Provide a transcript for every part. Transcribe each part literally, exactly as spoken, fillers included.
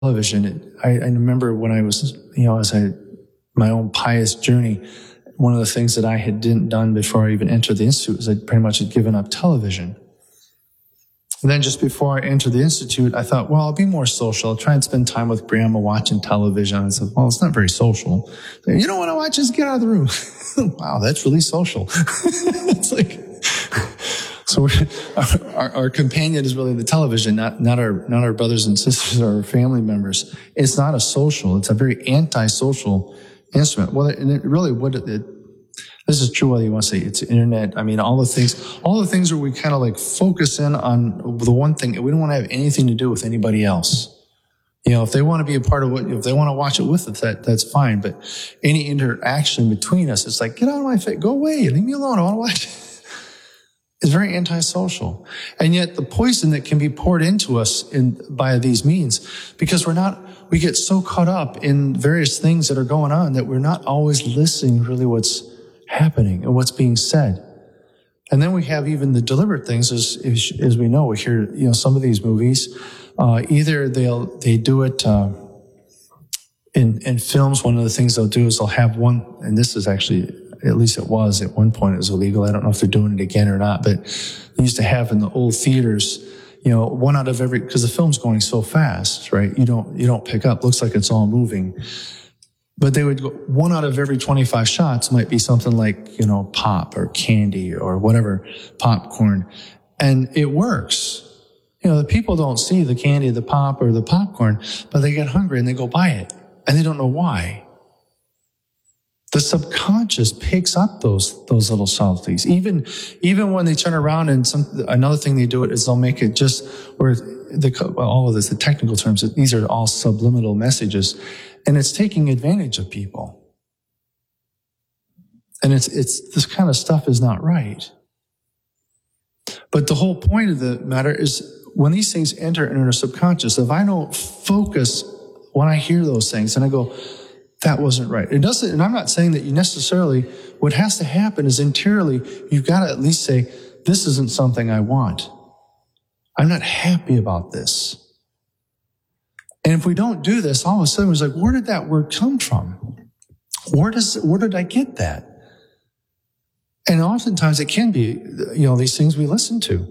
television. It, I, I remember when I was, you know, as I, my own pious journey, one of the things that I had didn't done before I even entered the Institute was I pretty much had given up television. And then just before I entered the Institute, I thought, well, I'll be more social. I'll try and spend time with grandma watching television. I said, well, it's not very social. You don't want to watch? Just get out of the room. Wow, that's really social. It's like, so we're, our, our companion is really the television, not, not our, not our brothers and sisters or our family members. It's not a social. It's a very anti-social instrument. Well, and it really would, it, this is true whether you want to say it's internet. I mean, all the things, all the things where we kind of like focus in on the one thing. We don't want to have anything to do with anybody else. You know, if they want to be a part of what, if they want to watch it with us, that, that's fine. But any interaction between us, it's like, get out of my face, go away, leave me alone, I want to watch it. It's very antisocial. And yet the poison that can be poured into us in, by these means, because we're not, we get so caught up in various things that are going on that we're not always listening really what's happening and what's being said. And then we have even the deliberate things, as, as, as we know, we hear, you know, some of these movies, uh, either they'll, they do it, uh, in, in films. One of the things they'll do is they'll have one, and this is actually, at least it was at one point, it was illegal. I don't know if they're doing it again or not, but they used to have in the old theaters, you know, one out of every, because the film's going so fast, right? You don't, you don't pick up. Looks like it's all moving. But they would go, one out of every twenty-five shots might be something like, you know, pop or candy or whatever, popcorn. And it works. You know, the people don't see the candy, the pop, or the popcorn, but they get hungry and they go buy it. And they don't know why. The subconscious picks up those, those little subtleties. Even, even when they turn around and some, another thing they do it is they'll make it just where the, well, all of this, the technical terms, these are all subliminal messages. And it's taking advantage of people. And it's, it's, this kind of stuff is not right. But the whole point of the matter is when these things enter into our subconscious, if I don't focus when I hear those things and I go, that wasn't right. It doesn't, and I'm not saying that you necessarily, what has to happen is interiorly, you've got to at least say, this isn't something I want. I'm not happy about this. And if we don't do this, all of a sudden it's like, where did that word come from? Where does, where did I get that? And oftentimes it can be, you know, these things we listen to.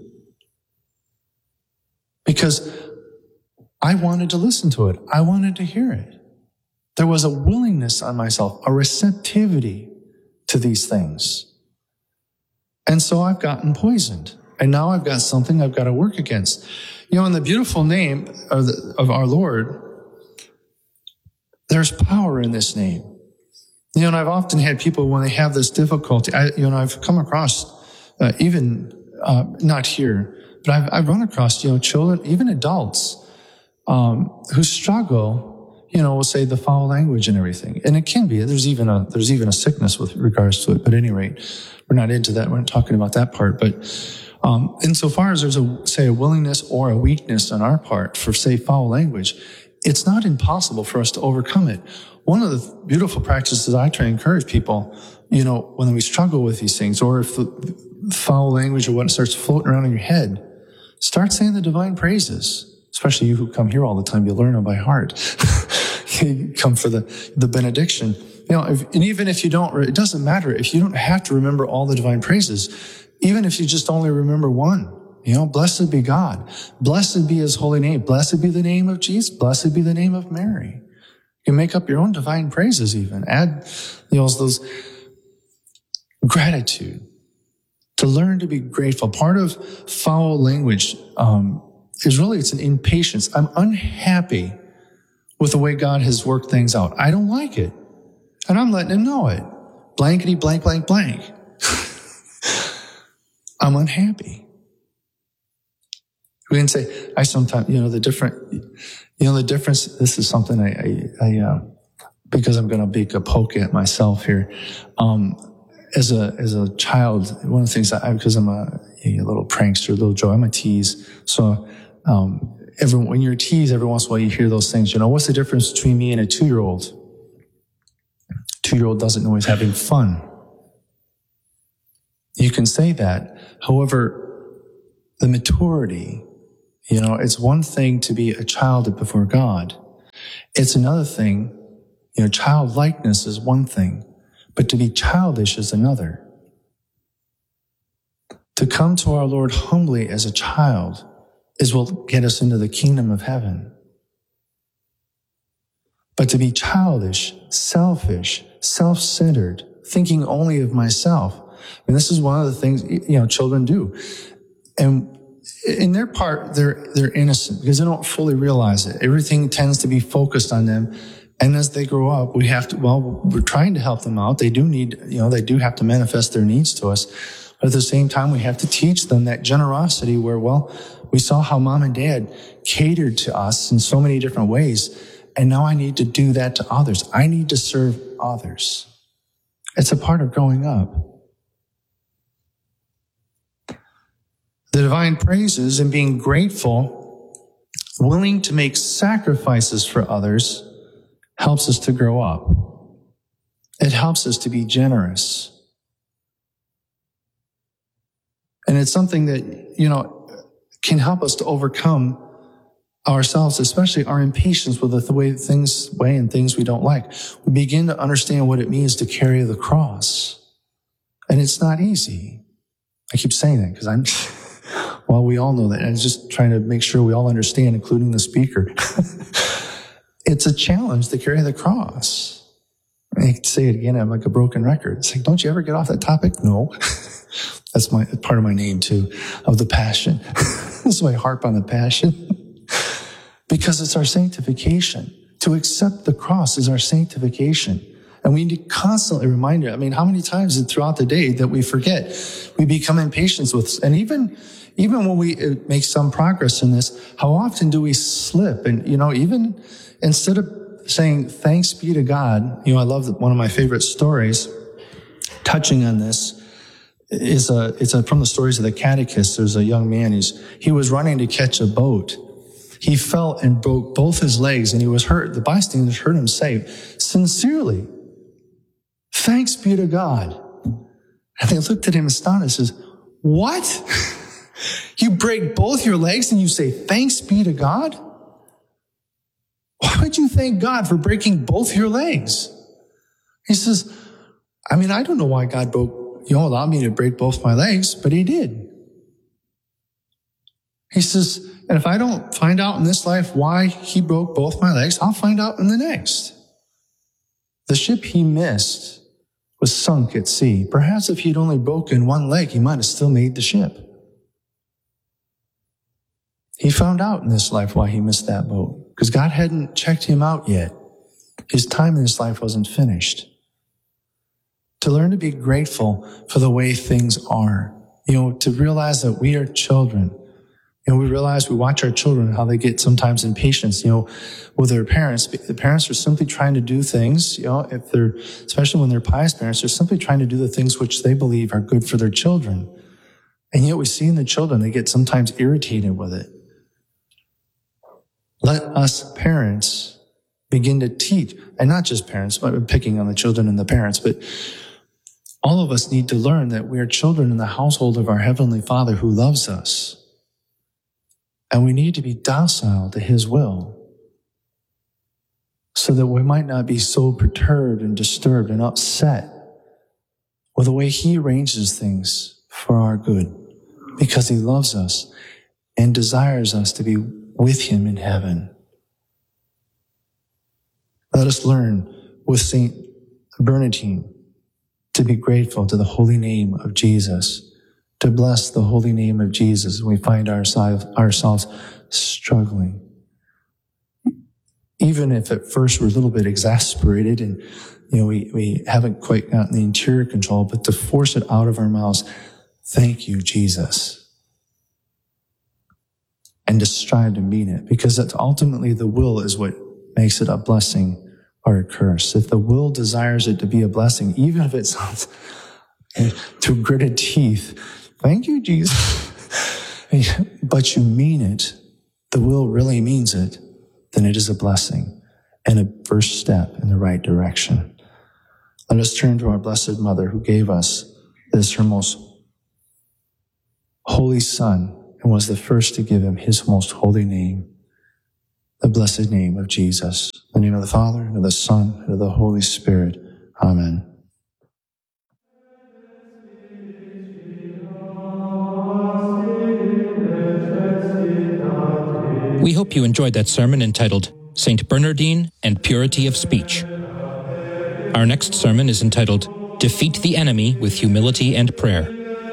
Because I wanted to listen to it. I wanted to hear it. There was a willingness on myself, a receptivity to these things. And so I've gotten poisoned. And now I've got something I've got to work against. You know, in the beautiful name of, the, of our Lord, there's power in this name. You know, and I've often had people when they have this difficulty, I, you know, I've come across, uh, even, uh, not here, but I've, I've run across, you know, children, even adults, um, who struggle, you know, with, say, the foul language and everything. And it can be, there's even a, there's even a sickness with regards to it. But at any rate, we're not into that. We're not talking about that part. But, um, insofar as there's a, say, a willingness or a weakness on our part for, say, foul language, it's not impossible for us to overcome it. One of the beautiful practices I try to encourage people, you know, when we struggle with these things, or if the foul language or what starts floating around in your head, start saying the divine praises. Especially you who come here all the time, you learn them by heart. You come for the, the benediction. You know, if, and even if you don't, it doesn't matter. If you don't have to remember all the divine praises, even if you just only remember one, you know, blessed be God. Blessed be his holy name. Blessed be the name of Jesus. Blessed be the name of Mary. You can make up your own divine praises even. Add, you know, those gratitude. To learn to be grateful. Part of foul language, um, is really, it's an impatience. I'm unhappy with the way God has worked things out. I don't like it. And I'm letting him know it. Blankety blank, blank, blank. I'm unhappy. We can say, I sometimes, you know, the different, you know, the difference, this is something I, I, I uh, because I'm going to be a poke at myself here. Um, as a, as a child, one of the things that I, because I'm a, a little prankster, a little Joe, I'm a tease. So, um, every, when you're a tease, every once in a while you hear those things, you know, what's the difference between me and a two-year-old? Two-year-old doesn't know he's having fun. You can say that. However, the maturity, you know, it's one thing to be a child before God, It's another thing, you know, childlikeness is one thing, but to be childish is another. To come to our Lord humbly as a child is what will get us into the kingdom of heaven. But to be childish, selfish, self-centered, thinking only of myself, I mean, this is one of the things, you know, children do. And in their part, they're, they're innocent because they don't fully realize it. Everything tends to be focused on them. And as they grow up, we have to, well, we're trying to help them out. They do need, you know, they do have to manifest their needs to us. But at the same time, we have to teach them that generosity where, well, we saw how mom and dad catered to us in so many different ways. And now I need to do that to others. I need to serve others. It's a part of growing up. The divine praises and being grateful, willing to make sacrifices for others, helps us to grow up. It helps us to be generous. And it's something that, you know, can help us to overcome ourselves, especially our impatience with the way things way and things we don't like. We begin to understand what it means to carry the cross. And it's not easy. I keep saying that because I'm, well, we all know that. And I'm just trying to make sure we all understand, including the speaker. It's a challenge to carry the cross. I say it again, I'm like a broken record. It's like, don't you ever get off that topic? No. That's my part of my name too, of the passion. This is why I harp on the passion. Because it's our sanctification. To accept the cross is our sanctification. And we need to constantly remind it. I mean, how many times throughout the day that we forget, we become impatient with, and even, even when we make some progress in this, how often do we slip? And, you know, even instead of saying, thanks be to God, you know, I love that one of my favorite stories touching on this is a, it's a, from the stories of the catechist. There's a young man, he's, he was running to catch a boat. He fell and broke both his legs and he was hurt. The bystanders heard him say, sincerely, thanks be to God. And they looked at him astonished and says, what? You break both your legs and you say, thanks be to God? Why would you thank God for breaking both your legs? He says, I mean, I don't know why God broke, you know, allowed me to break both my legs, but he did. He says, and if I don't find out in this life why he broke both my legs, I'll find out in the next. The ship he missed was sunk at sea. Perhaps if he'd only broken one leg, he might have still made the ship. He found out in this life why he missed that boat, because God hadn't checked him out yet. His time in this life wasn't finished. To learn to be grateful for the way things are, you know, to realize that we are children. You know, we realize we watch our children, how they get sometimes impatient, you know, with their parents. The parents are simply trying to do things, you know, if they're, especially when they're pious parents, they're simply trying to do the things which they believe are good for their children. And yet we see in the children, they get sometimes irritated with it. Let us parents begin to teach, and not just parents, but picking on the children and the parents, but all of us need to learn that we are children in the household of our Heavenly Father who loves us. And we need to be docile to his will so that we might not be so perturbed and disturbed and upset with the way he arranges things for our good, because he loves us and desires us to be with him in heaven. Let us learn with Saint Bernardine to be grateful to the holy name of Jesus, to bless the holy name of Jesus when we find ourselves, ourselves struggling. Even if at first we're a little bit exasperated and, you know, we, we haven't quite gotten the interior control, but to force it out of our mouths, thank you, Jesus. And to strive to mean it, because that's ultimately the will is what makes it a blessing or a curse. If the will desires it to be a blessing, even if it sounds through gritted teeth, thank you, Jesus, but you mean it, the will really means it, then it is a blessing and a first step in the right direction. Let us turn to our Blessed Mother who gave us this, her most holy Son, and was the first to give him his most holy name, the blessed name of Jesus. In the name of the Father, and of the Son, and of the Holy Spirit. Amen. We hope you enjoyed that sermon entitled Saint Bernardine and Purity of Speech. Our next sermon is entitled Defeat the Enemy with Humility and Prayer.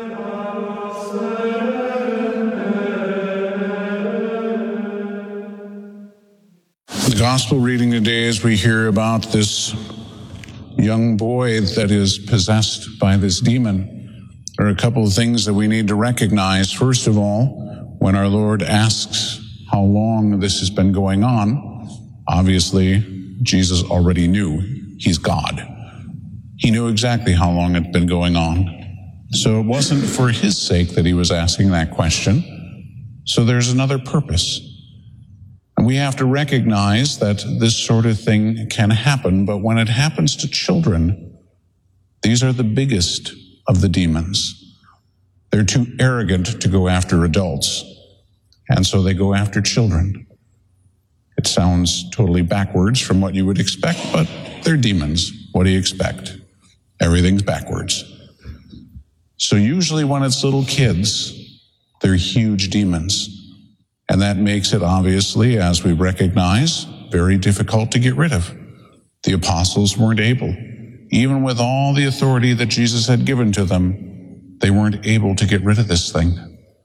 The gospel reading today, as we hear about this young boy that is possessed by this demon, there are a couple of things that we need to recognize. First of all, when our Lord asks how long this has been going on, obviously Jesus already knew. He's God. He knew exactly how long it's been going on. So it wasn't for his sake that he was asking that question. So there's another purpose. And we have to recognize that this sort of thing can happen, but when it happens to children, these are the biggest of the demons. They're too arrogant to go after adults, and so they go after children. It sounds totally backwards from what you would expect, but they're demons. What do you expect? Everything's backwards. So usually when it's little kids, they're huge demons. And that makes it, obviously, as we recognize, very difficult to get rid of. The apostles weren't able. Even with all the authority that Jesus had given to them, they weren't able to get rid of this thing.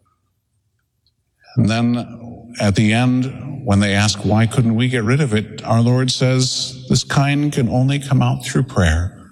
And then at the end, when they ask, why couldn't we get rid of it? Our Lord says, this kind can only come out through prayer.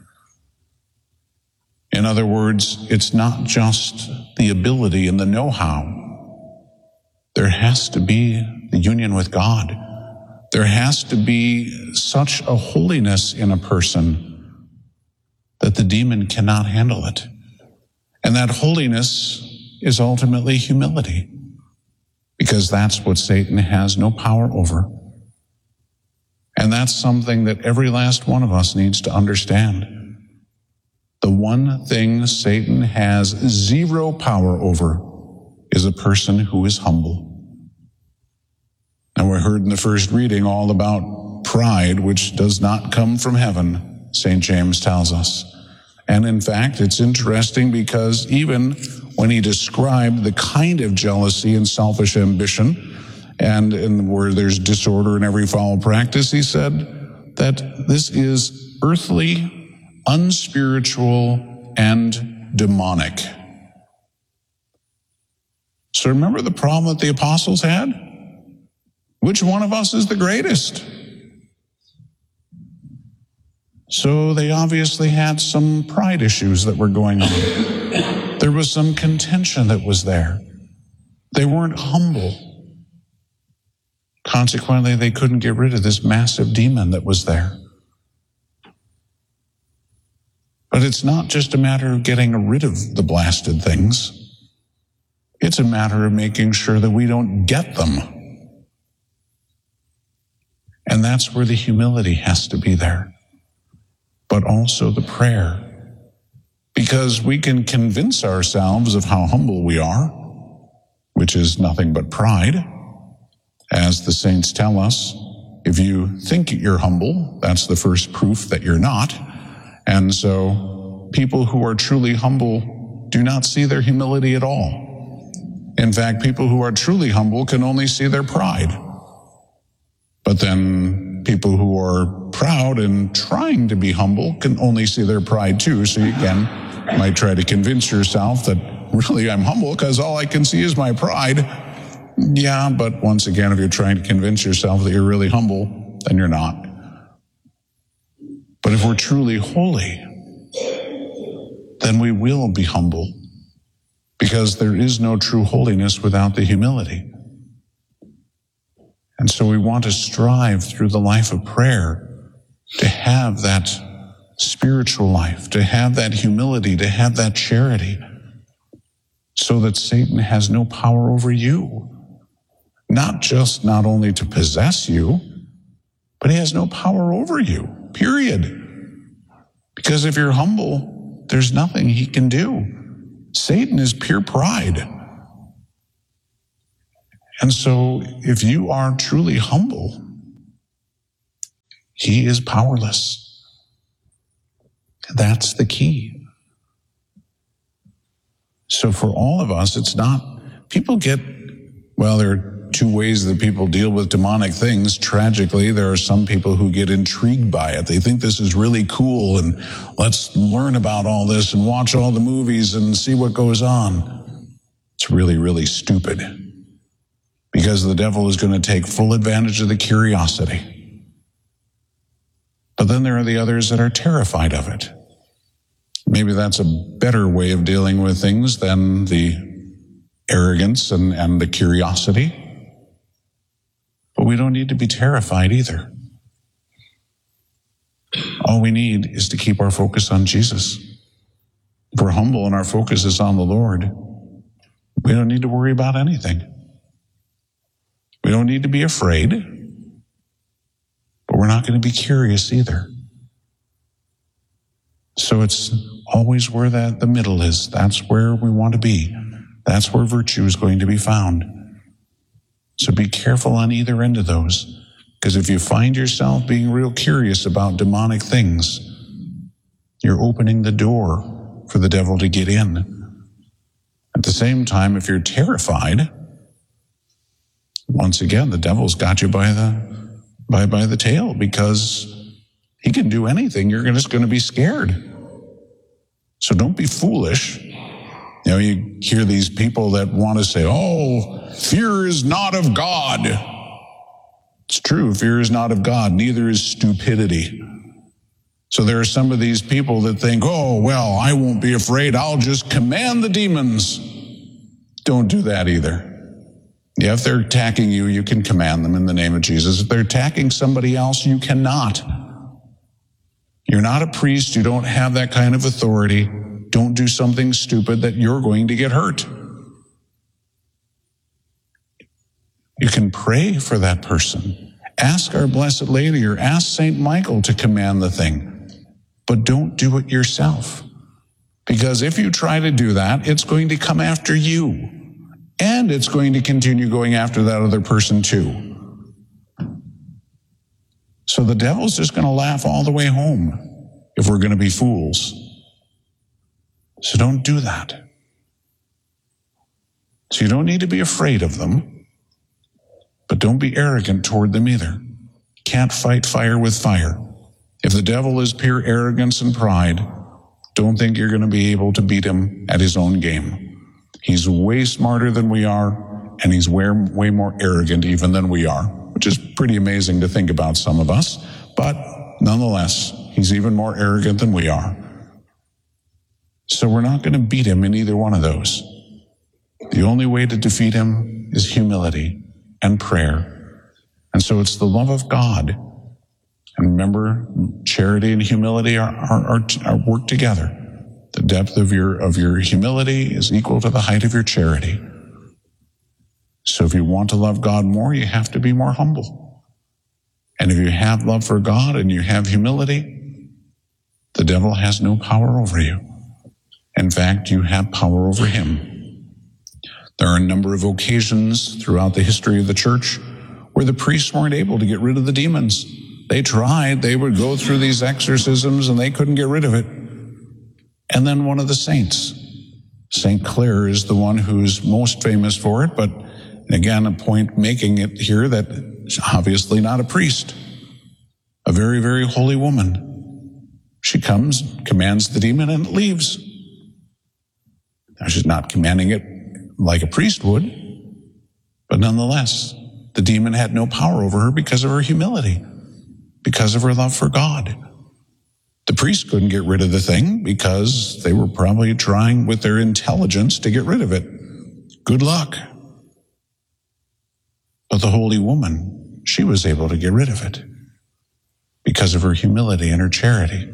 In other words, it's not just the ability and the know-how. There has to be the union with God. There has to be such a holiness in a person that the demon cannot handle it. And that holiness is ultimately humility, because that's what Satan has no power over. And that's something that every last one of us needs to understand. The one thing Satan has zero power over is a person who is humble. And we heard in the first reading all about pride, which does not come from heaven, Saint James tells us. And in fact, it's interesting because even when he described the kind of jealousy and selfish ambition, and in where there's disorder in every foul practice, he said that this is earthly, unspiritual, and demonic. So remember the problem that the apostles had? Which one of us is the greatest? So they obviously had some pride issues that were going on. There was some contention that was there. They weren't humble. Consequently, they couldn't get rid of this massive demon that was there. But it's not just a matter of getting rid of the blasted things. It's a matter of making sure that we don't get them. And that's where the humility has to be there. But also the prayer. Because we can convince ourselves of how humble we are, which is nothing but pride. As the saints tell us, if you think you're humble, that's the first proof that you're not. And so people who are truly humble do not see their humility at all. In fact, people who are truly humble can only see their pride. But then people who are proud and trying to be humble can only see their pride too. So you again might try to convince yourself that really I'm humble because all I can see is my pride. Yeah, but once again, if you're trying to convince yourself that you're really humble, then you're not. But if we're truly holy, then we will be humble, because there is no true holiness without the humility. And so we want to strive through the life of prayer to have that spiritual life, to have that humility, to have that charity, so that Satan has no power over you. Not just not only to possess you, but he has no power over you, period. Because if you're humble, there's nothing he can do. Satan is pure pride. And so if you are truly humble, he is powerless. That's the key. So for all of us, it's not, people get, well, there are two ways that people deal with demonic things. Tragically, there are some people who get intrigued by it. They think this is really cool, and let's learn about all this and watch all the movies and see what goes on. It's really, really stupid, because the devil is going to take full advantage of the curiosity. But then there are the others that are terrified of it. Maybe that's a better way of dealing with things than the arrogance and, and the curiosity. But we don't need to be terrified either. All we need is to keep our focus on Jesus. If we're humble and our focus is on the Lord, we don't need to worry about anything. We don't need to be afraid, but we're not going to be curious either. So it's always where that the middle is. That's where we want to be. That's where virtue is going to be found. So be careful on either end of those, because if you find yourself being real curious about demonic things, you're opening the door for the devil to get in. At the same time, if you're terrified, once again, the devil's got you by the by by the tail, because he can do anything. You're just going to be scared. So don't be foolish. You know, you hear these people that want to say, oh, fear is not of God. It's true, fear is not of God, neither is stupidity. So there are some of these people that think, oh, well, I won't be afraid. I'll just command the demons. Don't do that either. Yeah, if they're attacking you, you can command them in the name of Jesus. If they're attacking somebody else, you cannot. You're not a priest. You don't have that kind of authority. Don't do something stupid that you're going to get hurt. You can pray for that person. Ask our Blessed Lady or ask Saint Michael to command the thing. But don't do it yourself. Because if you try to do that, it's going to come after you. And it's going to continue going after that other person too. So the devil's just going to laugh all the way home if we're going to be fools. So don't do that. So you don't need to be afraid of them, but don't be arrogant toward them either. Can't fight fire with fire. If the devil is pure arrogance and pride, don't think you're going to be able to beat him at his own game. He's way smarter than we are, and he's way, way more arrogant even than we are, which is pretty amazing to think about some of us. But nonetheless, he's even more arrogant than we are. So we're not going to beat him in either one of those. The only way to defeat him is humility and prayer. And so it's the love of God. And remember, charity and humility are, are, are, are work together. The depth of your of your humility is equal to the height of your charity. So if you want to love God more, you have to be more humble. And if you have love for God and you have humility, the devil has no power over you. In fact, you have power over him. There are a number of occasions throughout the history of the church where the priests weren't able to get rid of the demons. They tried. They would go through these exorcisms and they couldn't get rid of it. And then one of the saints, Saint Clare, is the one who's most famous for it, but again, a point making it here that she's obviously not a priest, a very, very holy woman. She comes, commands the demon, and it leaves. Now, she's not commanding it like a priest would, but nonetheless, the demon had no power over her because of her humility, because of her love for God. The priest couldn't get rid of the thing because they were probably trying with their intelligence to get rid of it. Good luck. But the holy woman, she was able to get rid of it because of her humility and her charity.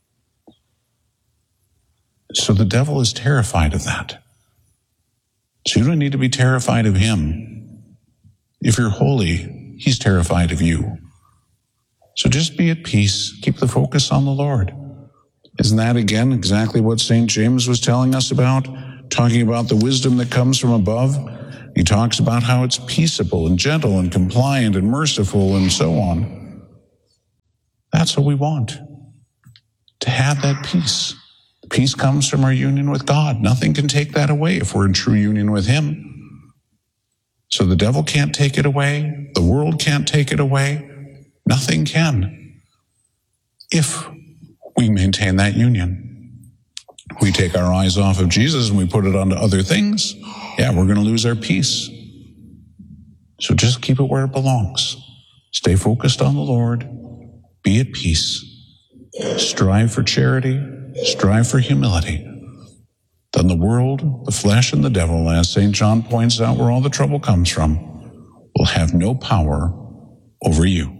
So the devil is terrified of that. So you don't need to be terrified of him. If you're holy, he's terrified of you. So just be at peace. Keep the focus on the Lord. Isn't that, again, exactly what Saint James was telling us about? Talking about the wisdom that comes from above. He talks about how it's peaceable and gentle and compliant and merciful and so on. That's what we want, to have that peace. Peace comes from our union with God. Nothing can take that away if we're in true union with Him. So the devil can't take it away. The world can't take it away. Nothing can, if we maintain that union. We take our eyes off of Jesus and we put it onto other things, yeah, we're going to lose our peace. So just keep it where it belongs. Stay focused on the Lord. Be at peace. Strive for charity. Strive for humility. Then the world, the flesh, and the devil, as Saint John points out where all the trouble comes from, will have no power over you.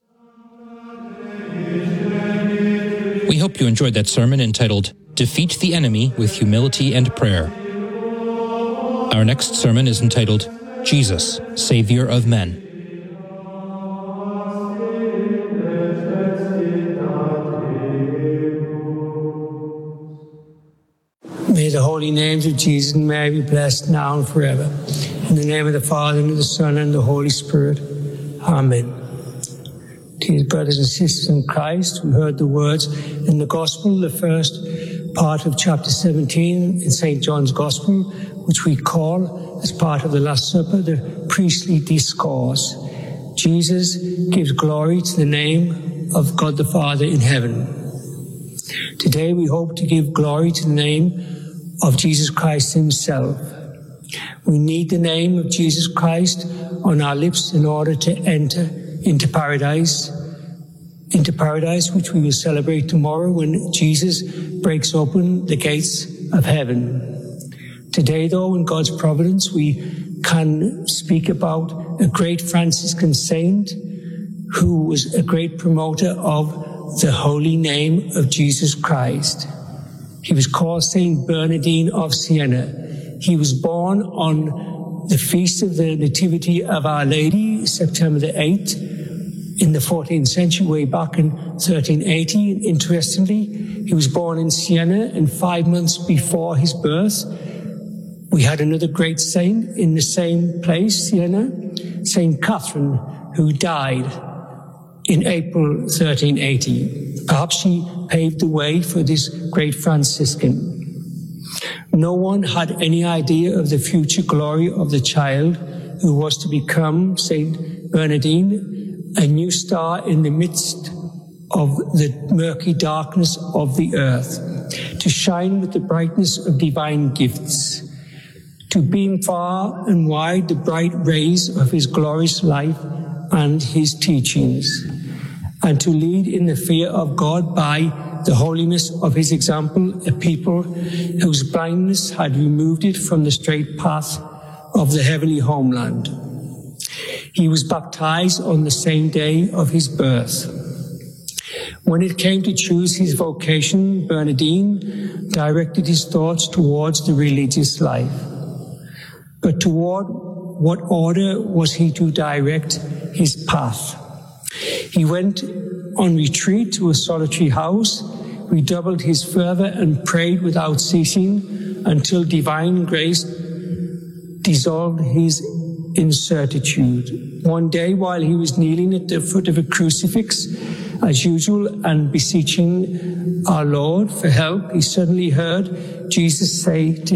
We hope you enjoyed that sermon entitled, Defeat the Enemy with Humility and Prayer. Our next sermon is entitled, Jesus, Savior of Men. May the holy names of Jesus and Mary be blessed now and forever. In the name of the Father, and of the Son, and of the Holy Spirit. Amen. Dear brothers and sisters in Christ, we heard the words in the Gospel, the first part of chapter seventeen in Saint John's Gospel, which we call, as part of the Last Supper, the priestly discourse. Jesus gives glory to the name of God the Father in heaven. Today we hope to give glory to the name of Jesus Christ Himself. We need the name of Jesus Christ on our lips in order to enter into paradise, into paradise which we will celebrate tomorrow when Jesus breaks open the gates of heaven. Today, though, in God's providence, we can speak about a great Franciscan saint who was a great promoter of the holy name of Jesus Christ. He was called Saint Bernardine of Siena. He was born on the feast of the Nativity of Our Lady, September the eighth, in the fourteenth century, way back in thirteen eighty. Interestingly, he was born in Siena, and five months before his birth, we had another great saint in the same place, Siena, Saint Catherine, who died in April thirteen eighty. Perhaps she paved the way for this great Franciscan. No one had any idea of the future glory of the child who was to become Saint Bernardine, a new star in the midst of the murky darkness of the earth, to shine with the brightness of divine gifts, to beam far and wide the bright rays of his glorious life and his teachings, and to lead in the fear of God by the holiness of his example a people whose blindness had removed it from the straight path of the heavenly homeland. He was baptized on the same day of his birth. When it came to choose his vocation, Bernardine directed his thoughts towards the religious life. But toward what order was he to direct his path? He went on retreat to a solitary house, redoubled his fervor, and prayed without ceasing until divine grace dissolved his incertitude. One day, while he was kneeling at the foot of a crucifix, as usual, and beseeching our Lord for help, he suddenly heard Jesus say to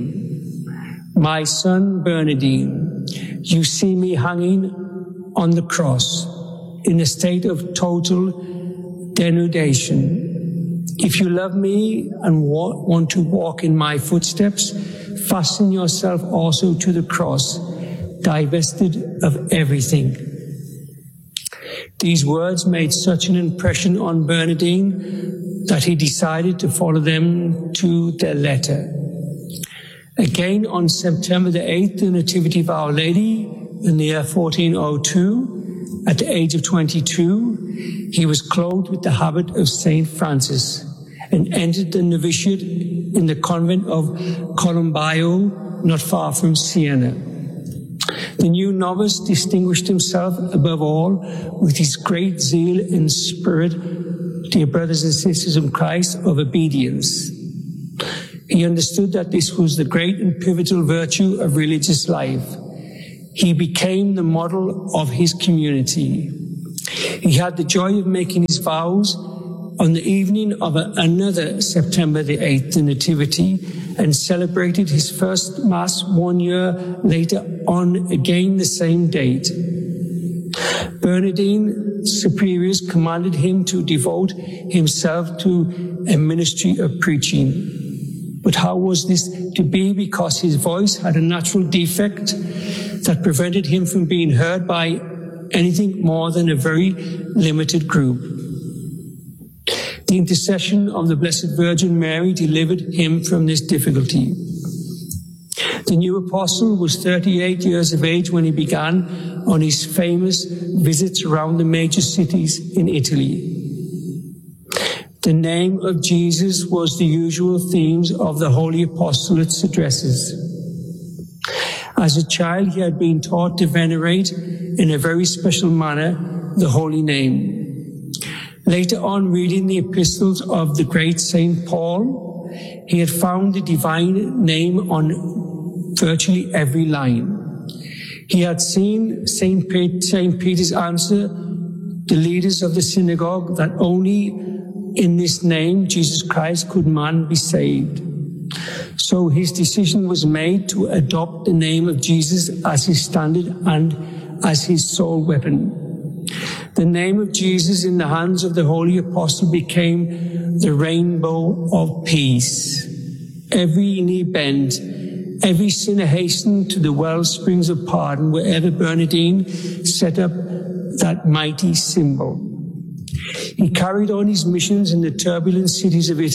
him, "My son Bernardine, you see me hanging on the cross in a state of total denudation. If you love me and want to walk in my footsteps, fasten yourself also to the cross, divested of everything." These words made such an impression on Bernardine that he decided to follow them to their letter. Again, on September the eighth, the Nativity of Our Lady, in the year fourteen oh two, at the age of twenty-two, he was clothed with the habit of Saint Francis and entered the novitiate in the convent of Colombaio, not far from Siena. The new novice distinguished himself above all with his great zeal and spirit, dear brothers and sisters in Christ, of obedience. He understood that this was the great and pivotal virtue of religious life. He became the model of his community. He had the joy of making his vows on the evening of a, another September the eighth, the Nativity, and celebrated his first Mass one year later on again the same date. Bernardine superiors commanded him to devote himself to a ministry of preaching. But how was this to be? Because his voice had a natural defect that prevented him from being heard by anything more than a very limited group. The intercession of the Blessed Virgin Mary delivered him from this difficulty. The new apostle was thirty-eight years of age when he began on his famous visits around the major cities in Italy. The name of Jesus was the usual themes of the Holy Apostolate's addresses. As a child, he had been taught to venerate in a very special manner the Holy Name. Later on, reading the epistles of the great Saint Paul, he had found the divine name on virtually every line. He had seen Saint Peter's answer the leaders of the synagogue that only in this name, Jesus Christ, could man be saved. So his decision was made to adopt the name of Jesus as his standard and as his sole weapon. The name of Jesus in the hands of the Holy Apostle became the rainbow of peace. Every knee bent, every sinner hastened to the well springs of pardon wherever Bernardine set up that mighty symbol. He carried on his missions in the turbulent cities of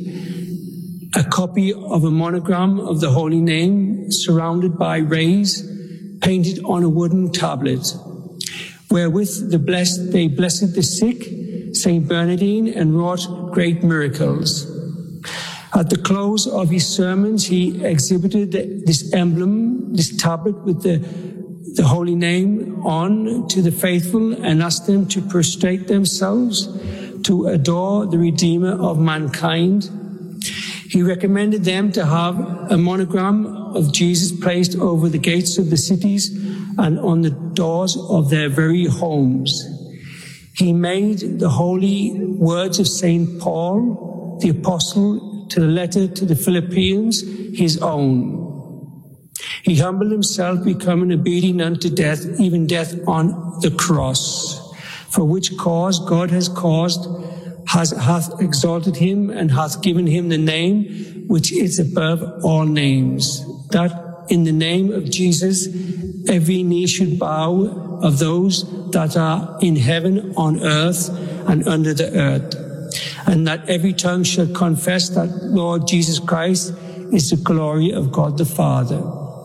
Italy, a copy of a monogram of the Holy Name surrounded by rays painted on a wooden tablet, wherewith the blessed, they blessed the sick, Saint Bernardine, and wrought great miracles. At the close of his sermons, he exhibited this emblem, this tablet with the, the Holy Name on to the faithful and asked them to prostrate themselves to adore the Redeemer of mankind. He recommended them to have a monogram of Jesus placed over the gates of the cities and on the doors of their very homes. He made the holy words of Saint Paul, the apostle, to the letter to the Philippians, his own. He humbled himself, becoming obedient unto death, even death on the cross, for which cause God has caused, has, hath exalted him, and hath given him the name which is above all names, that in the name of Jesus every knee should bow, of those that are in heaven, on earth, and under the earth, and that every tongue should confess that Lord Jesus Christ is the glory of God the Father.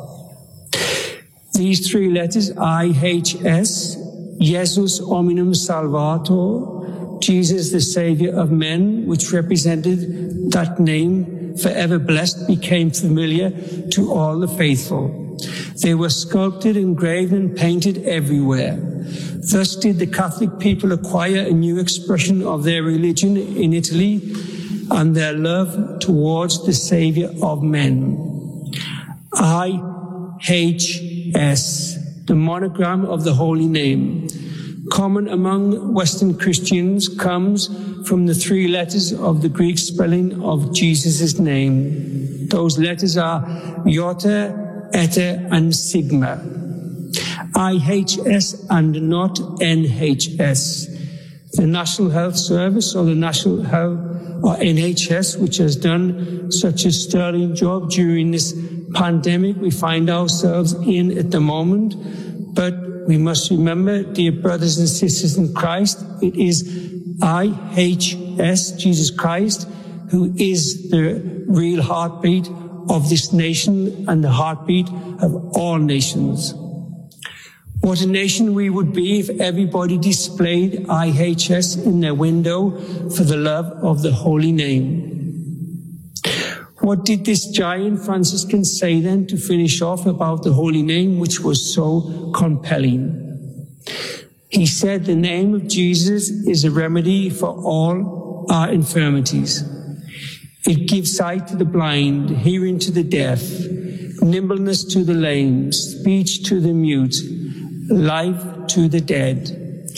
These three letters, I H S, Jesus Hominum Salvator, Jesus the Savior of men, which represented that name, forever blessed, became familiar to all the faithful. They were sculpted, engraved, and painted everywhere. Thus did the Catholic people acquire a new expression of their religion in Italy and their love towards the Savior of men. I H S, the monogram of the Holy Name, common among Western Christians, comes from the three letters of the Greek spelling of Jesus' name. Those letters are Iota, Eta, and Sigma. I H S and not N H S. The National Health Service, or the National Health, or N H S, which has done such a sterling job during this pandemic we find ourselves in at the moment. But we must remember, dear brothers and sisters in Christ, it is I H S, Jesus Christ, who is the real heartbeat of this nation and the heartbeat of all nations. What a nation we would be if everybody displayed I H S in their window for the love of the Holy Name. What did this giant Franciscan say then to finish off about the Holy Name, which was so compelling? He said the name of Jesus is a remedy for all our infirmities. It gives sight to the blind, hearing to the deaf, nimbleness to the lame, speech to the mute, life to the dead.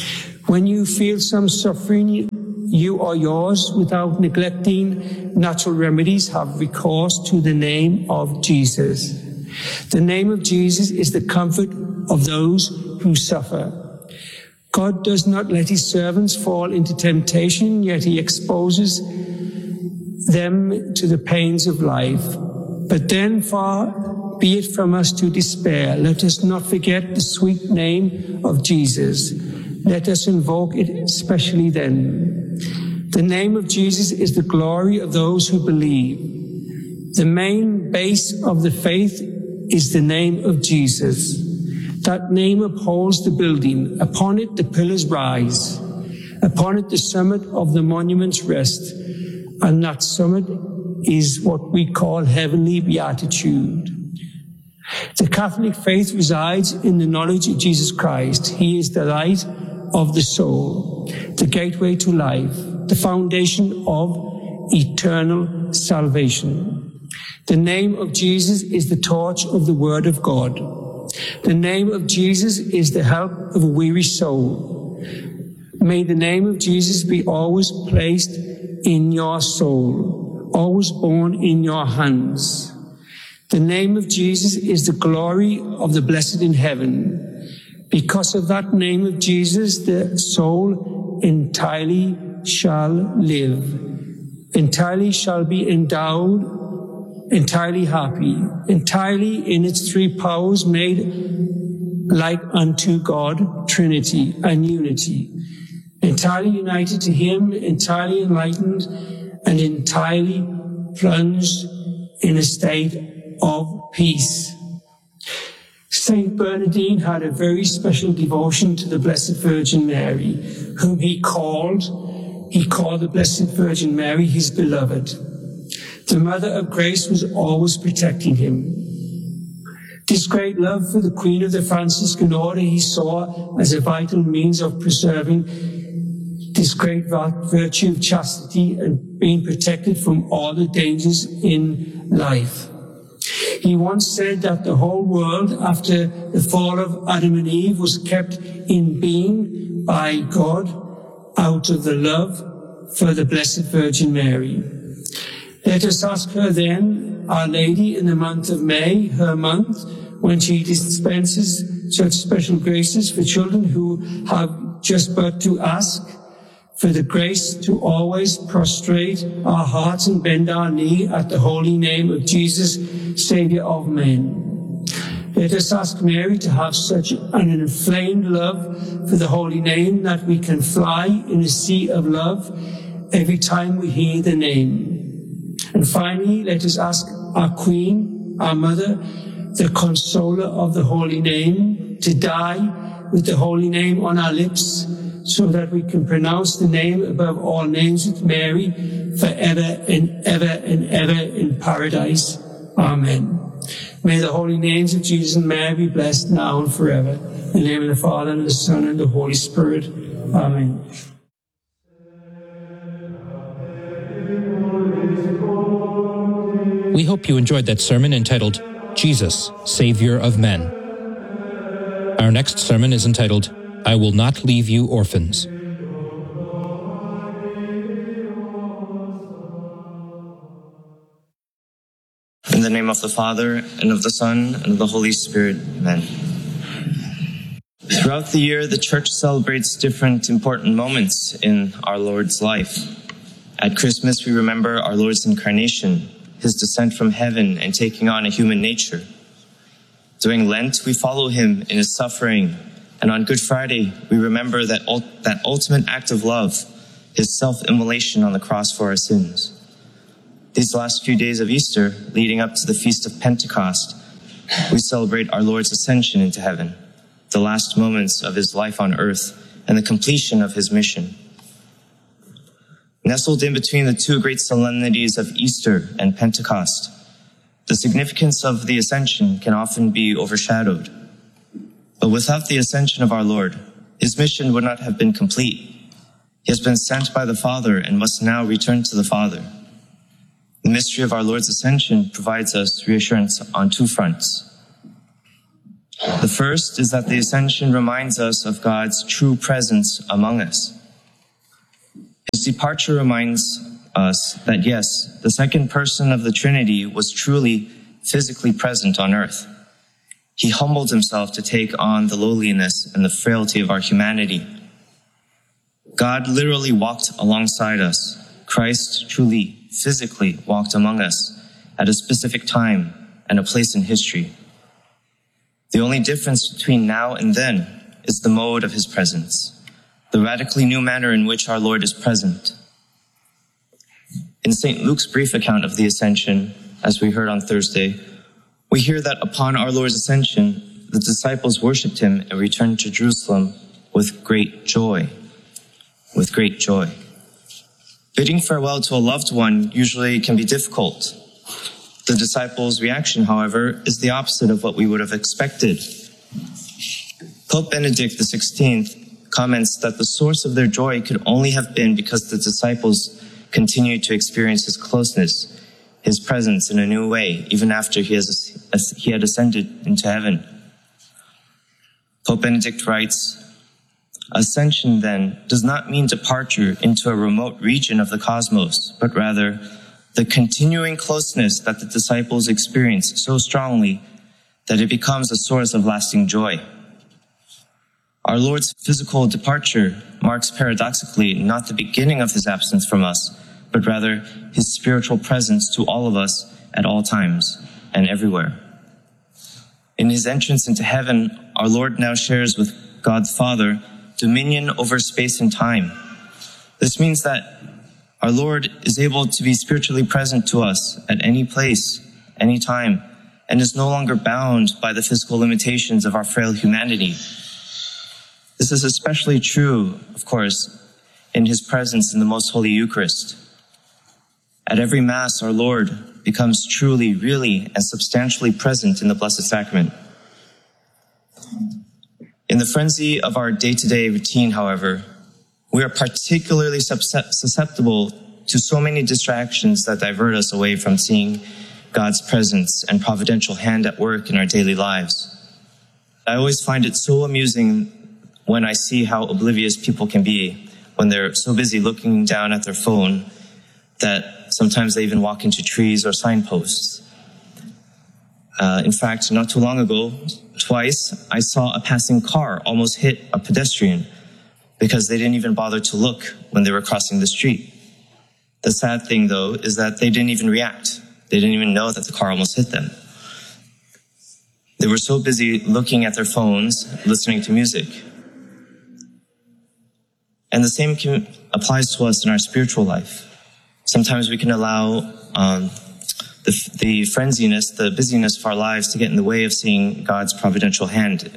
When you feel some suffering, you or yours, without neglecting natural remedies, have recourse to the name of Jesus. The name of Jesus is the comfort of those who suffer. God does not let his servants fall into temptation, yet he exposes them to the pains of life. But then far be it from us to despair. Let us not forget the sweet name of Jesus. Let us invoke it especially then. The name of Jesus is the glory of those who believe. The main base of the faith is the name of Jesus. That name upholds the building. Upon it the pillars rise. Upon it the summit of the monuments rest. And that summit is what we call heavenly beatitude. The Catholic faith resides in the knowledge of Jesus Christ. He is the light of the soul, the gateway to life, the foundation of eternal salvation. The name of Jesus is the torch of the Word of God. The name of Jesus is the help of a weary soul. May the name of Jesus be always placed in your soul, always borne in your hands. The name of Jesus is the glory of the blessed in heaven. Because of that name of Jesus, the soul entirely shall live, entirely shall be endowed, entirely happy, entirely in its three powers made like unto God, Trinity and unity, entirely united to him, entirely enlightened, and entirely plunged in a state of peace. Saint Bernardine had a very special devotion to the Blessed Virgin Mary, whom he called, he called the Blessed Virgin Mary his beloved. The Mother of Grace was always protecting him. This great love for the Queen of the Franciscan Order he saw as a vital means of preserving this great virtue of chastity and being protected from all the dangers in life. He once said that the whole world after the fall of Adam and Eve was kept in being by God out of the love for the Blessed Virgin Mary. Let us ask her then, Our Lady, in the month of May, her month, when she dispenses such special graces for children who have just but to ask, for the grace to always prostrate our hearts and bend our knee at the holy name of Jesus, Saviour of men. Let us ask Mary to have such an inflamed love for the holy name that we can fly in a sea of love every time we hear the name. And finally, let us ask our Queen, our Mother, the consoler of the holy name, to die with the holy name on our lips, so that we can pronounce the name above all names with Mary forever and ever and ever in paradise. Amen. May the holy names of Jesus and Mary be blessed now and forever. In the name of the Father, and the Son, and the Holy Spirit. Amen. We hope you enjoyed that sermon entitled, Jesus, Savior of Men. Our next sermon is entitled, I Will Not Leave You Orphans. In the name of the Father, and of the Son, and of the Holy Spirit. Amen. Throughout the year, the Church celebrates different important moments in our Lord's life. At Christmas, we remember our Lord's incarnation, his descent from heaven and taking on a human nature. During Lent, we follow him in his suffering. And on Good Friday, we remember that, ult- that ultimate act of love, his self-immolation on the cross for our sins. These last few days of Easter, leading up to the Feast of Pentecost, we celebrate our Lord's ascension into heaven, the last moments of his life on earth, and the completion of his mission. Nestled in between the two great solemnities of Easter and Pentecost, the significance of the ascension can often be overshadowed. But without the ascension of our Lord, his mission would not have been complete. He has been sent by the Father and must now return to the Father. The mystery of our Lord's ascension provides us reassurance on two fronts. The first is that the ascension reminds us of God's true presence among us. His departure reminds us that yes, the second person of the Trinity was truly physically present on earth. He humbled himself to take on the lowliness and the frailty of our humanity. God literally walked alongside us. Christ truly, physically walked among us at a specific time and a place in history. The only difference between now and then is the mode of his presence, the radically new manner in which our Lord is present. In Saint Luke's brief account of the Ascension, as we heard on Thursday, we hear that upon our Lord's ascension, the disciples worshipped him and returned to Jerusalem with great joy. With great joy. Bidding farewell to a loved one usually can be difficult. The disciples' reaction, however, is the opposite of what we would have expected. Pope Benedict the sixteenth comments that the source of their joy could only have been because the disciples continued to experience his closeness, his presence in a new way, even after he, has, he had ascended into heaven. Pope Benedict writes, "Ascension, then, does not mean departure into a remote region of the cosmos, but rather the continuing closeness that the disciples experience so strongly that it becomes a source of lasting joy. Our Lord's physical departure marks paradoxically not the beginning of his absence from us, but rather his spiritual presence to all of us at all times and everywhere. In his entrance into heaven, our Lord now shares with God the Father dominion over space and time. This means that our Lord is able to be spiritually present to us at any place, any time, and is no longer bound by the physical limitations of our frail humanity. This is especially true, of course, in his presence in the Most Holy Eucharist. At every Mass, our Lord becomes truly, really, and substantially present in the Blessed Sacrament. In the frenzy of our day-to-day routine, however, we are particularly susceptible to so many distractions that divert us away from seeing God's presence and providential hand at work in our daily lives. I always find it so amusing when I see how oblivious people can be when they're so busy looking down at their phone that sometimes they even walk into trees or signposts. Uh, in fact, not too long ago, twice I saw a passing car almost hit a pedestrian because they didn't even bother to look when they were crossing the street. The sad thing, though, is that they didn't even react. They didn't even know that the car almost hit them. They were so busy looking at their phones, listening to music. And the same can, applies to us in our spiritual life. Sometimes we can allow um, the, the frenziness, the busyness of our lives to get in the way of seeing God's providential hand.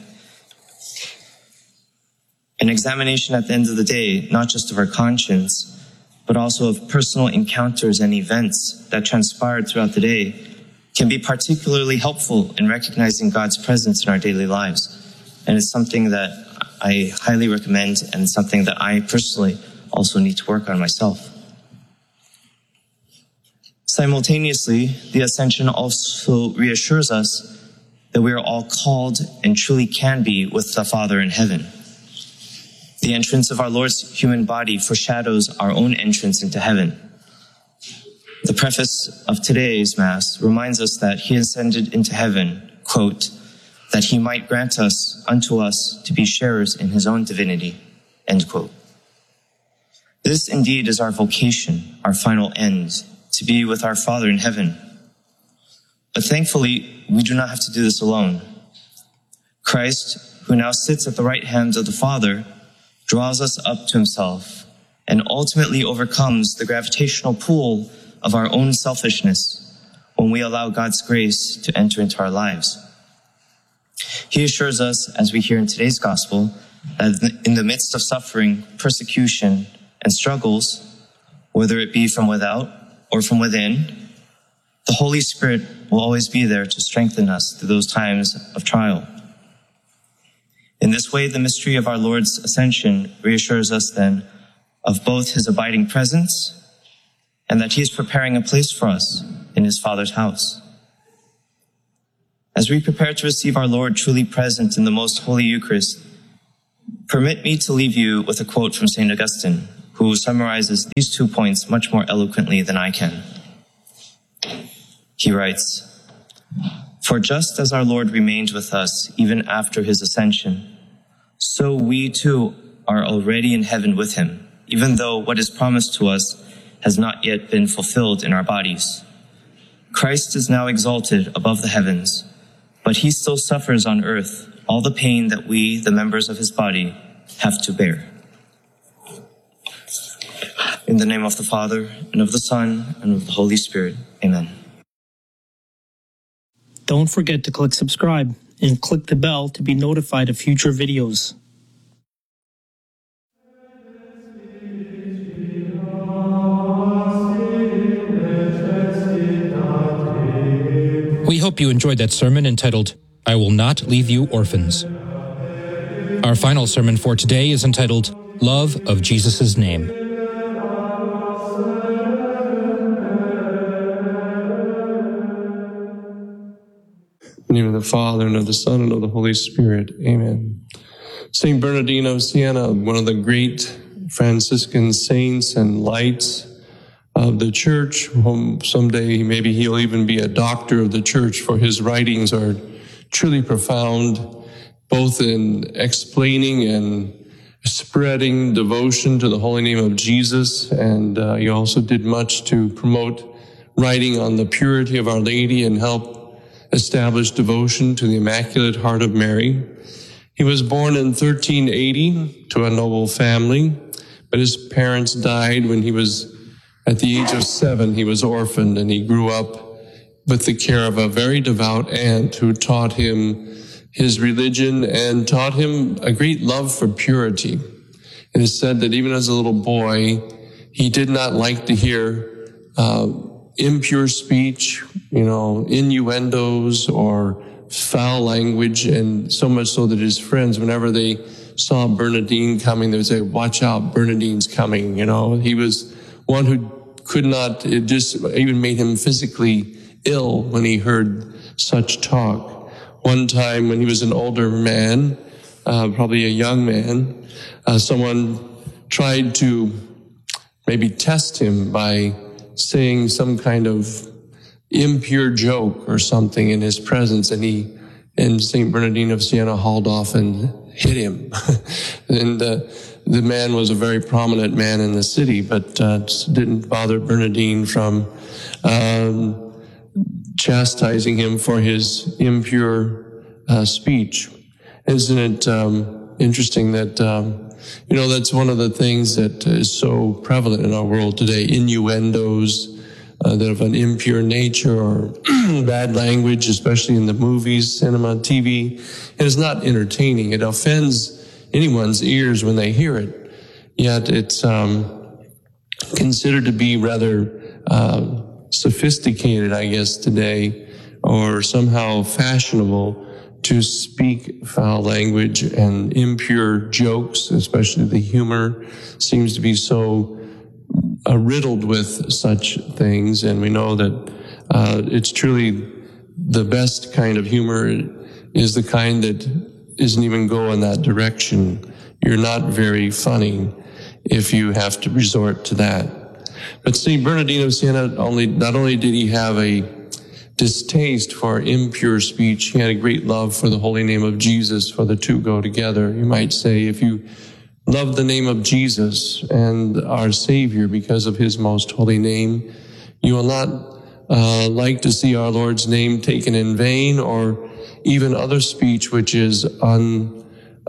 An examination at the end of the day, not just of our conscience, but also of personal encounters and events that transpired throughout the day, can be particularly helpful in recognizing God's presence in our daily lives. And it's something that I highly recommend and something that I personally also need to work on myself. Simultaneously, the Ascension also reassures us that we are all called and truly can be with the Father in heaven. The entrance of our Lord's human body foreshadows our own entrance into heaven. The preface of today's Mass reminds us that he ascended into heaven, quote, that he might grant us unto us to be sharers in his own divinity, end quote. This indeed is our vocation, our final end, to be with our Father in heaven. But thankfully, we do not have to do this alone. Christ, who now sits at the right hand of the Father, draws us up to himself and ultimately overcomes the gravitational pull of our own selfishness when we allow God's grace to enter into our lives. He assures us, as we hear in today's gospel, that in the midst of suffering, persecution, and struggles, whether it be from without or from within, the Holy Spirit will always be there to strengthen us through those times of trial. In this way, the mystery of our Lord's ascension reassures us then of both his abiding presence and that he is preparing a place for us in his Father's house. As As we prepare to receive our Lord truly present in the most holy Eucharist, permit me to leave you with a quote from Saint Augustine, who summarizes these two points much more eloquently than I can. He writes, "For just as our Lord remained with us even after his ascension, so we too are already in heaven with him, even though what is promised to us has not yet been fulfilled in our bodies. Christ is now exalted above the heavens, but he still suffers on earth all the pain that we, the members of his body, have to bear." In the name of the Father, and of the Son, and of the Holy Spirit. Amen. Don't forget to click subscribe and click the bell to be notified of future videos. We hope you enjoyed that sermon entitled, "I Will Not Leave You Orphans." Our final sermon for today is entitled, "Love of Jesus' Name." In the name of the Father, and of the Son, and of the Holy Spirit. Amen. Saint Bernardino of Siena, one of the great Franciscan saints and lights of the Church, whom someday maybe he'll even be a doctor of the Church, for his writings are truly profound, both in explaining and spreading devotion to the holy name of Jesus. And uh, he also did much to promote writing on the purity of Our Lady and help establish devotion to the Immaculate Heart of Mary. He was born in thirteen eighty to a noble family, but his parents died when he was at the age of seven. He was orphaned, and he grew up with the care of a very devout aunt who taught him his religion and taught him a great love for purity. It is said that even as a little boy, he did not like to hear uh, impure speech, you know, innuendos or foul language, and so much so that his friends, whenever they saw Bernardine coming, they would say, "Watch out, Bernardine's coming." You know, he was one who could not, it just even made him physically ill when he heard such talk. One time when he was an older man, uh, probably a young man, uh, someone tried to maybe test him by saying some kind of impure joke or something in his presence, and he and Saint Bernardino of Siena hauled off and hit him. and uh, the man was a very prominent man in the city, but uh, didn't bother Bernardine from um, chastising him for his impure uh, speech. Isn't it um, interesting that um, you know, that's one of the things that is so prevalent in our world today, innuendos uh, that of an impure nature or bad language, especially in the movies, cinema, T V. It is not entertaining. It offends anyone's ears when they hear it. Yet it's um, considered to be rather uh, sophisticated, I guess, today, or somehow fashionable to speak foul language and impure jokes, especially the humor seems to be so uh, riddled with such things. And we know that uh, it's truly the best kind of humor is the kind that isn't even go in that direction. You're not very funny if you have to resort to that. But Saint Bernardino of Siena, only, not only did he have a distaste for impure speech, he had a great love for the holy name of Jesus, for the two go together. You might say, if you love the name of Jesus and our Savior because of his most holy name, you will not uh, like to see our Lord's name taken in vain, or even other speech which is un,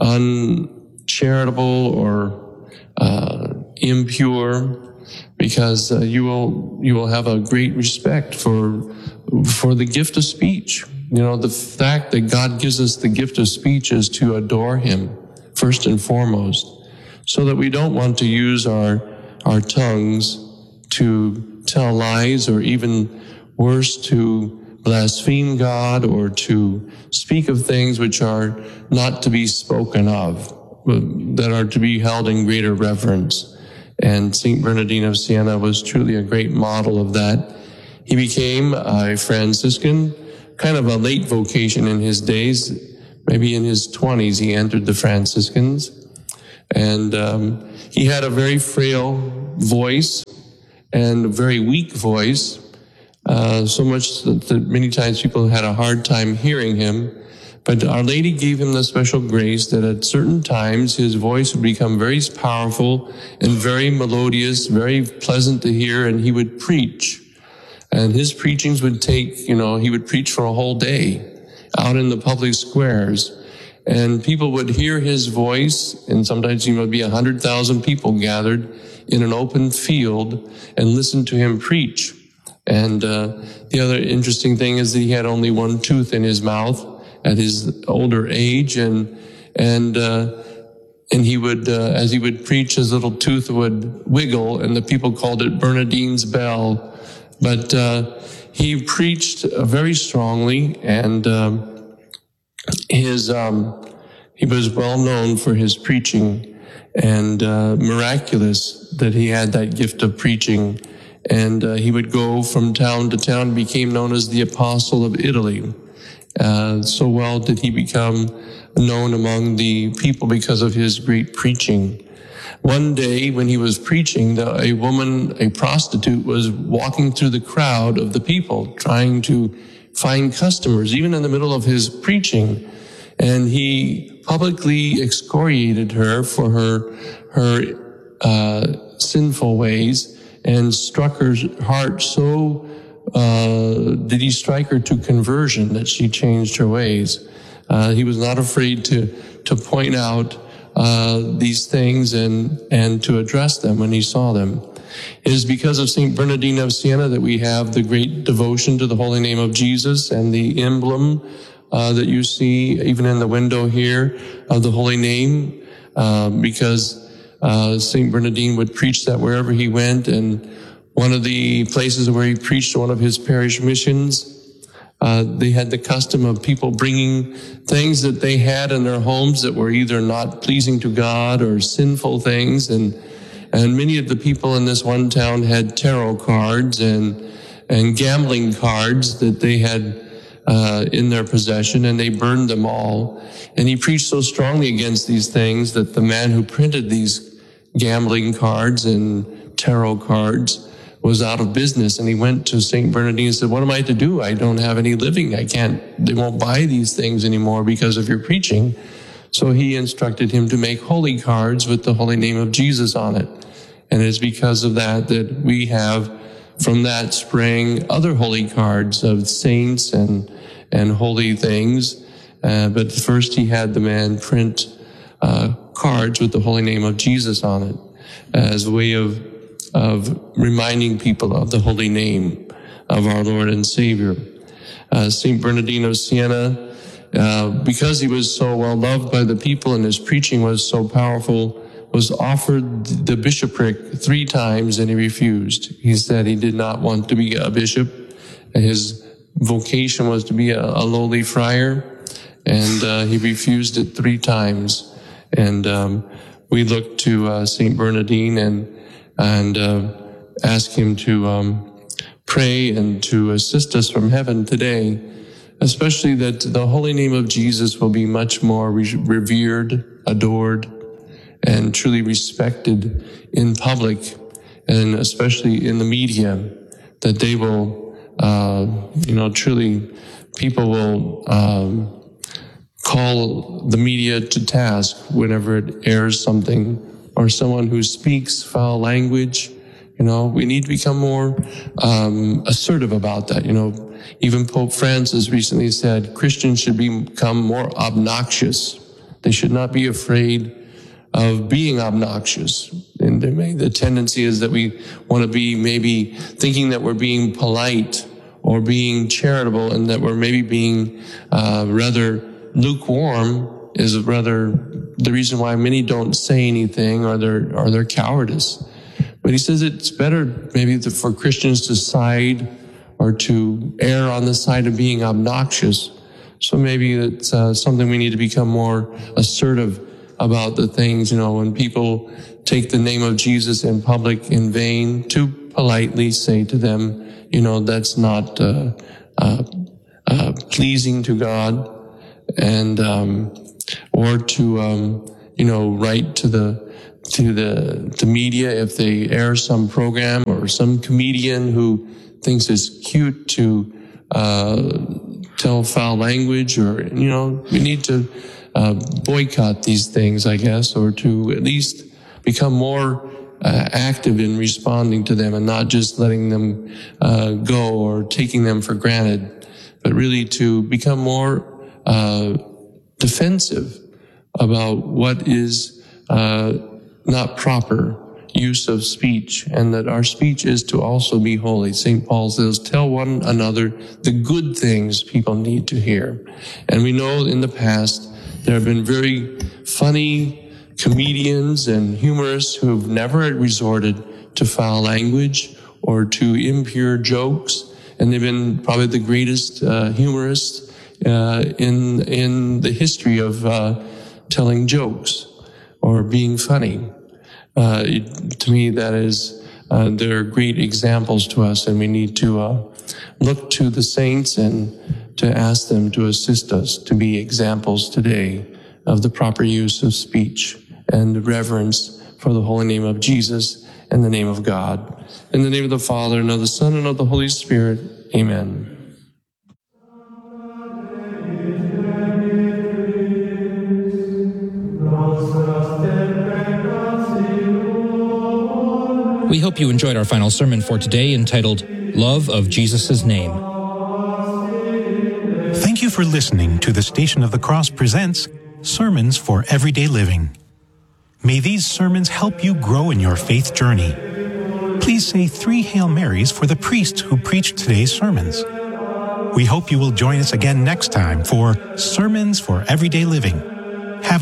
uncharitable or uh, impure, because uh, you will you will have a great respect for for the gift of speech. You know, the fact that God gives us the gift of speech is to adore him first and foremost, so that we don't want to use our our tongues to tell lies, or even worse, to blaspheme God, or to speak of things which are not to be spoken of, that are to be held in greater reverence. And Saint Bernardino of Siena was truly a great model of that. He became a Franciscan kind of a late vocation in his days. Maybe in his twenties, he entered the Franciscans. And um, he had a very frail voice and a very weak voice, uh, so much that, that many times people had a hard time hearing him. But Our Lady gave him the special grace that at certain times his voice would become very powerful and very melodious, very pleasant to hear, and he would preach. And his preachings would take, you know, he would preach for a whole day out in the public squares. And people would hear his voice, and sometimes there would be a hundred thousand people gathered in an open field and listen to him preach. And uh, the other interesting thing is that he had only one tooth in his mouth at his older age, and and uh, and he would, uh, as he would preach, his little tooth would wiggle, and the people called it Bernardine's bell. But uh, he preached very strongly, and um, his um, he was well known for his preaching, and uh, miraculous that he had that gift of preaching. And uh, he would go from town to town, became known as the Apostle of Italy. Uh, so well did he become known among the people because of his great preaching. One day when he was preaching, the, a woman, a prostitute, was walking through the crowd of the people trying to find customers, even in the middle of his preaching. And he publicly excoriated her for her, her uh, sinful ways and struck her heart so Uh, did he strike her to conversion that she changed her ways. Uh, he was not afraid to to point out uh, these things and and to address them when he saw them. It is because of Saint Bernardine of Siena that we have the great devotion to the holy name of Jesus, and the emblem uh, that you see even in the window here of the holy name, uh, because uh, Saint Bernardine would preach that wherever he went. And one of the places where he preached one of his parish missions, uh, they had the custom of people bringing things that they had in their homes that were either not pleasing to God or sinful things. And, and many of the people in this one town had tarot cards and, and gambling cards that they had, uh, in their possession, and they burned them all. And he preached so strongly against these things that the man who printed these gambling cards and tarot cards was out of business, and he went to Saint Bernardine and said, "What am I to do? I don't have any living. I can't, they won't buy these things anymore because of your preaching." So he instructed him to make holy cards with the holy name of Jesus on it. And it's because of that that we have from that sprang other holy cards of saints and, and holy things. Uh, but first he had the man print uh, cards with the holy name of Jesus on it as a way of of reminding people of the holy name of our Lord and Savior. Uh, Saint Bernardine of Siena, uh, because he was so well loved by the people and his preaching was so powerful, was offered the bishopric three times and he refused. He said he did not want to be a bishop. His vocation was to be a, a lowly friar, and uh, he refused it three times. And um, we look to uh, Saint Bernardine and and uh, ask him to um, pray and to assist us from heaven today, especially that the holy name of Jesus will be much more re- revered, adored, and truly respected in public, and especially in the media, that they will, uh, you know, truly people will um, call the media to task whenever it airs something, or someone who speaks foul language. You know, we need to become more um, assertive about that. You know, even Pope Francis recently said Christians should become more obnoxious. They should not be afraid of being obnoxious. And there may, the tendency is that we want to be maybe thinking that we're being polite or being charitable, and that we're maybe being uh, rather lukewarm is rather the reason why many don't say anything, or their or their cowardice. But he says it's better maybe to, for Christians to side or to err on the side of being obnoxious. So maybe it's uh, something we need to become more assertive about the things, you know, when people take the name of Jesus in public in vain, to politely say to them, you know, that's not uh, uh, uh, pleasing to God, and um, or to um, you know write to the to the the media if they air some program or some comedian who thinks it's cute to uh, tell foul language, or you know we need to uh, boycott these things, I guess, or to at least become more uh, active in responding to them and not just letting them uh, go or taking them for granted, but really to become more uh, defensive about what is uh, not proper use of speech, and that our speech is to also be holy. Saint Paul says, tell one another the good things people need to hear. And we know in the past there have been very funny comedians and humorists who have never resorted to foul language or to impure jokes, and they've been probably the greatest uh, humorists uh, in in the history of uh, telling jokes or being funny. Uh, it, to me, that is, uh, they're great examples to us, and we need to uh, look to the saints and to ask them to assist us to be examples today of the proper use of speech and the reverence for the holy name of Jesus and the name of God. In the name of the Father, and of the Son, and of the Holy Spirit. Amen. We hope you enjoyed our final sermon for today, entitled Love of Jesus' Name. Thank you for listening to the Station of the Cross presents Sermons for Everyday Living. May these sermons help you grow in your faith journey. Please say three Hail Marys for the priest who preached today's sermons. We hope you will join us again next time for Sermons for Everyday Living.